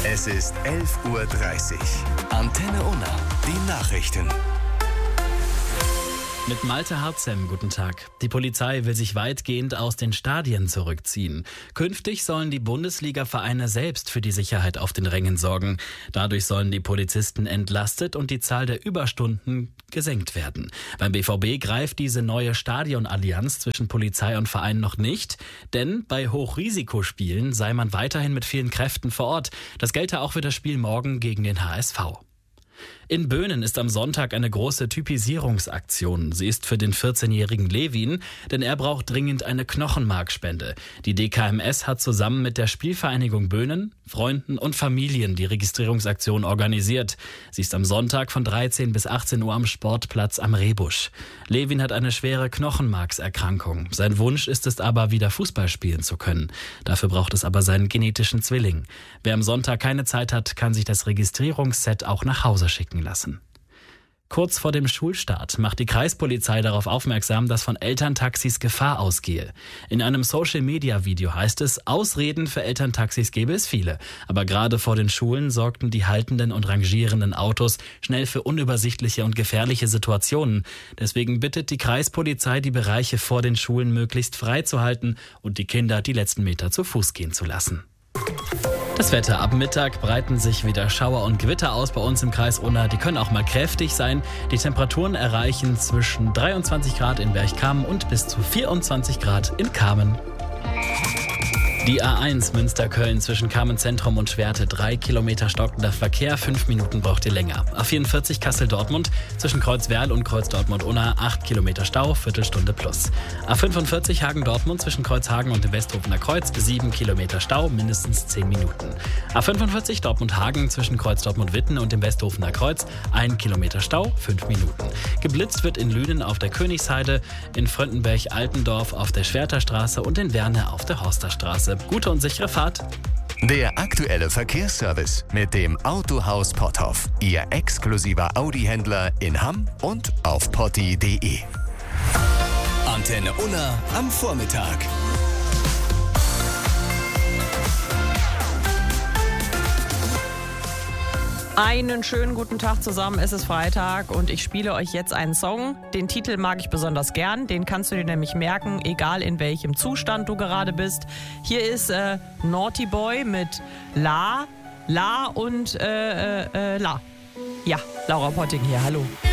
Es ist 11:30 Uhr. Antenne Unna, die Nachrichten. Mit Malte Harzem, guten Tag. Die Polizei will sich weitgehend aus den Stadien zurückziehen. Künftig sollen die Bundesliga-Vereine selbst für die Sicherheit auf den Rängen sorgen. Dadurch sollen die Polizisten entlastet und die Zahl der Überstunden gesenkt werden. Beim BVB greift diese neue Stadionallianz zwischen Polizei und Verein noch nicht, denn bei Hochrisikospielen sei man weiterhin mit vielen Kräften vor Ort. Das gelte auch für das Spiel morgen gegen den HSV. In Böhnen ist am Sonntag eine große Typisierungsaktion. Sie ist für den 14-jährigen Levin, denn er braucht dringend eine Knochenmarkspende. Die DKMS hat zusammen mit der Spielvereinigung Böhnen, Freunden und Familien die Registrierungsaktion organisiert. Sie ist am Sonntag von 13 bis 18 Uhr am Sportplatz am Rehbusch. Levin hat eine schwere Knochenmarkserkrankung. Sein Wunsch ist es aber, wieder Fußball spielen zu können. Dafür braucht es aber seinen genetischen Zwilling. Wer am Sonntag keine Zeit hat, kann sich das Registrierungsset auch nach Hause schicken lassen. Kurz vor dem Schulstart macht die Kreispolizei darauf aufmerksam, dass von Elterntaxis Gefahr ausgehe. In einem Social-Media-Video heißt es, Ausreden für Elterntaxis gäbe es viele. Aber gerade vor den Schulen sorgten die haltenden und rangierenden Autos schnell für unübersichtliche und gefährliche Situationen. Deswegen bittet die Kreispolizei, die Bereiche vor den Schulen möglichst frei zu halten und die Kinder die letzten Meter zu Fuß gehen zu lassen. Das Wetter: Ab Mittag breiten sich wieder Schauer und Gewitter aus bei uns im Kreis Unna. Die können auch mal kräftig sein. Die Temperaturen erreichen zwischen 23 Grad in Berchtesgaden und bis zu 24 Grad in Kamen. Die A1 Münster-Köln zwischen Kamen-Zentrum und Schwerte, 3 Kilometer stockender Verkehr, 5 Minuten braucht ihr länger. A44 Kassel-Dortmund zwischen Kreuzwerl und Kreuz-Dortmund-Unna, 8 Kilometer Stau, Viertelstunde plus. A45 Hagen-Dortmund zwischen Kreuzhagen und dem Westhofener Kreuz, 7 Kilometer Stau, mindestens 10 Minuten. A45 Dortmund-Hagen zwischen Kreuz-Dortmund-Witten und dem Westhofener Kreuz, 1 Kilometer Stau, 5 Minuten. Geblitzt wird in Lünen auf der Königsheide, in Fröndenberg-Altendorf auf der Schwerterstraße und in Werne auf der Horsterstraße. Gute und sichere Fahrt. Der aktuelle Verkehrsservice mit dem Autohaus Potthoff. Ihr exklusiver Audi-Händler in Hamm und auf potti.de. Antenne Unna am Vormittag. Einen schönen guten Tag zusammen, es ist Freitag und ich spiele euch jetzt einen Song. Den Titel mag ich besonders gern, den kannst du dir nämlich merken, egal in welchem Zustand du gerade bist. Hier ist Naughty Boy mit La und La. Ja, Laura Potting hier, hallo.